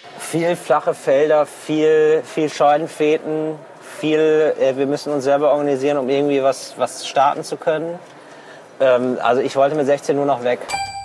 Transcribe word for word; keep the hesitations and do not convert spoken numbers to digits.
Viel flache Felder, viel, viel Scheunenfäten, viel, äh, wir müssen uns selber organisieren, um irgendwie was, was starten zu können. Ähm, also ich wollte mit sechzehn nur noch weg.